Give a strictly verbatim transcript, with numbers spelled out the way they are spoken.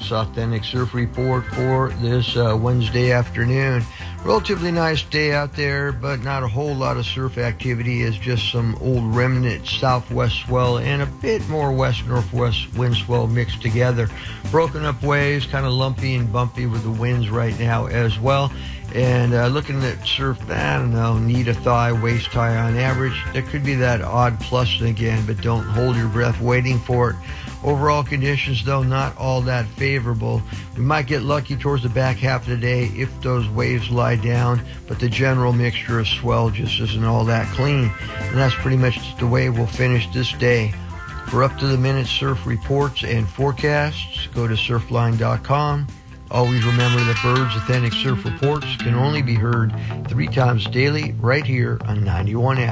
Sports Authentic Surf Report for this uh, Wednesday afternoon. Relatively nice day out there, but not a whole lot of surf activity, as just some old remnant southwest swell and a bit more west-northwest wind swell mixed together. Broken up waves, kind of lumpy and bumpy with the winds right now as well. And uh, looking at surf, I don't know, knee to thigh, waist high on average. There could be that odd plus again, but don't hold your breath waiting for it. Overall conditions, though, not all that favorable. We might get lucky towards the back half of the day if those waves lie down, but the general mixture of swell just isn't all that clean. And that's pretty much the way we'll finish this day. For up-to-the-minute surf reports and forecasts, go to surfline dot com. Always remember that Bird's Authentic Surf Reports can only be heard three times daily right here on ninety-one F M.